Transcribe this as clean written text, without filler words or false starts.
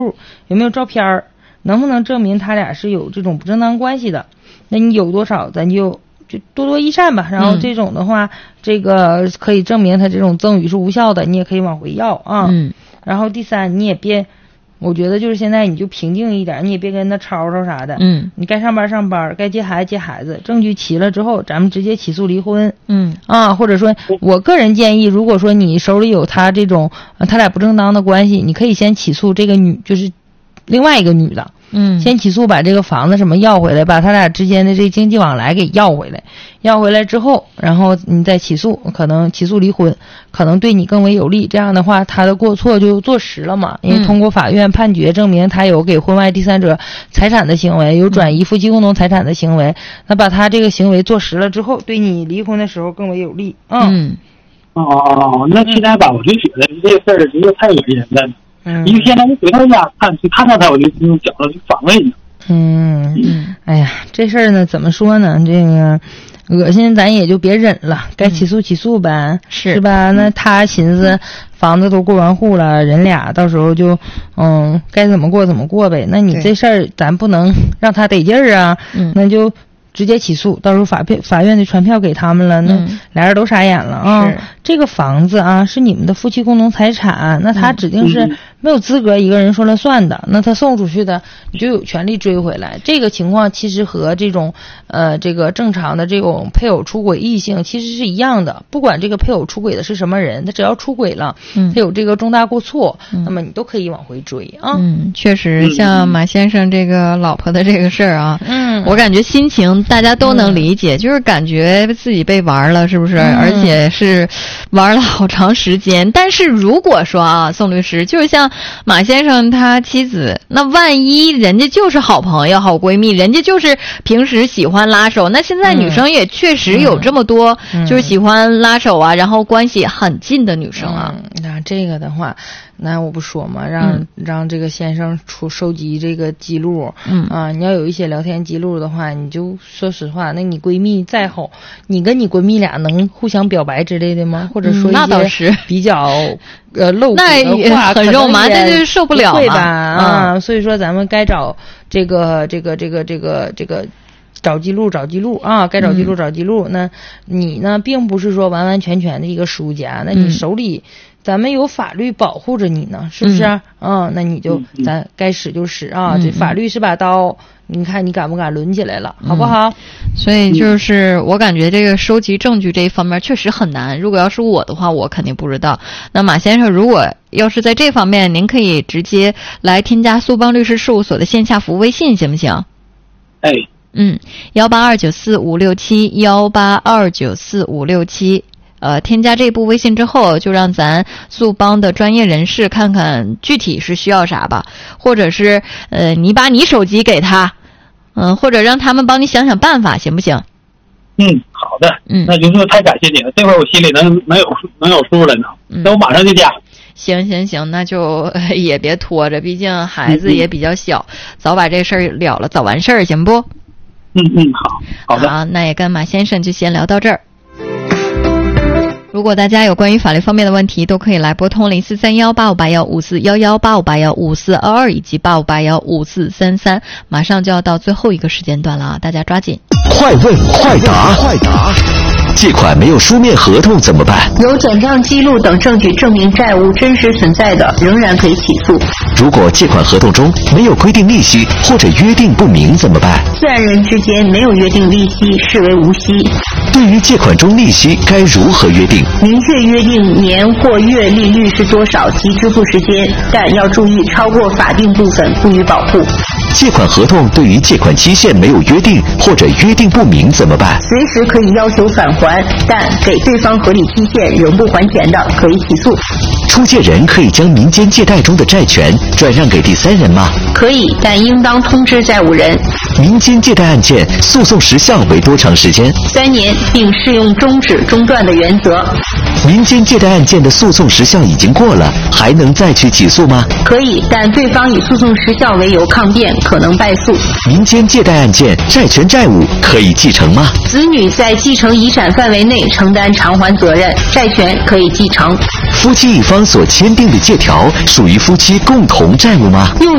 有没有照片，能不能证明他俩是有这种不正当关系的？那你有多少，咱就多多益善吧。然后这种的话，这个可以证明他这种赠与是无效的，你也可以往回要啊。然后第三，你也别，我觉得就是现在你就平静一点，你也别跟他吵吵啥的。你该上班上班，该接孩子接孩子，证据齐了之后，咱们直接起诉离婚。或者说我个人建议，如果说你手里有他这种他俩不正当的关系，你可以先起诉这个就是另外一个女的。先起诉把这个房子什么要回来，把他俩之间的这经济往来给要回来，要回来之后，然后你再起诉，可能起诉离婚，可能对你更为有利。这样的话，他的过错就坐实了嘛，因为通过法院判决证明他有给婚外第三者财产的行为，有转移夫妻共同财产的行为，那把他这个行为坐实了之后，对你离婚的时候更为有利。 那现在吧，我就觉得这个事儿实在太恶心了。因为现在我回到家看到他，我就用脚就反问他。 哎呀，这事儿呢，怎么说呢？这个恶心，咱也就别忍了，该起诉起诉呗，是吧？那他寻思房子都过完户了，人俩到时候就该怎么过怎么过呗。那你这事儿咱不能让他得劲儿啊，那就直接起诉，到时候法院的传票给他们了，那俩人都傻眼了啊！这个房子啊是你们的夫妻共同财产，那他指定是没有资格一个人说了算的，那他送出去的你就有权利追回来。这个情况其实和这种这个正常的这种配偶出轨异性其实是一样的，不管这个配偶出轨的是什么人，他只要出轨了，他有这个重大过错，那么你都可以往回追啊。 确实，像马先生这个老婆的这个事儿啊，我感觉心情大家都能理解，就是感觉自己被玩了，是不是？而且是玩了好长时间。但是如果说啊，宋律师，就是像马先生他妻子，那万一人家就是好朋友好闺蜜，人家就是平时喜欢拉手，那现在女生也确实有这么多就是喜欢拉手啊，然后关系很近的女生啊。 那这个的话，那我不说嘛，让这个先生收集这个记录。你要有一些聊天记录的话，你就说实话，那你闺蜜再好，你跟你闺蜜俩能互相表白之类的吗？或者说一些比较露骨的话， 很肉麻，这就受不了对吧？所以说咱们该找这个找记录啊，该找记录找记录。那你呢，并不是说完完全全的一个输家，那你手里咱们有法律保护着你呢，是不是？那你就咱该使就使啊，这法律是把刀，你看你敢不敢抡起来了，好不好？ 所以就是我感觉这个收集证据这一方面确实很难，如果要是我的话，我肯定不知道。那马先生如果要是在这方面，您可以直接来添加苏邦律师事务所的线下服务微信，行不行？18294567182945671添加这部微信之后，就让咱苏邦的专业人士看看具体是需要啥吧，或者是你把你手机给他，或者让他们帮你想想办法，行不行？ 好的，那就是太感谢你了，这会儿我心里能有数了呢，那我马上就加。 行，那就也别拖着，毕竟孩子也比较小，早把这事儿了了，早完事儿，行不？ 好的。 好，那也跟马先生就先聊到这儿。如果大家有关于法律方面的问题，都可以来拨通04318581541185815422以及85815433。马上就要到最后一个时间段了啊，大家抓紧。 快问快答。借款没有书面合同怎么办？ 有转账记录等证据证明债务真实存在的，仍然可以起诉。 如果借款合同中没有规定利息或者约定不明怎么办？ 自然人之间没有约定利息，视为无息。 对于借款中利息该如何约定？ 明确约定年或月利率是多少及支付时间，但要注意超过法定部分不予保护。 借款合同对于借款期限没有约定或者约定不明怎么办？ 随时可以要求返还，但给对方合理期限仍不还钱的，可以起诉。 出借人可以将民间借贷中的债权转让给第三人吗？ 可以，但应当通知债务人。 民间借贷案件诉讼时效为多长时间 ？3年，并适用终止中断的原则。 民间借贷案件的诉讼时效已经过了，还能再去起诉吗？ 可以，但对方以诉讼时效为由抗辩，可能败诉。 民间借贷案件债权债务可以继承吗？ 子女在继承遗产范围内承担偿还责任，债权可以继承。 夫妻一方所签订的借条属于夫妻共同债务吗？ 用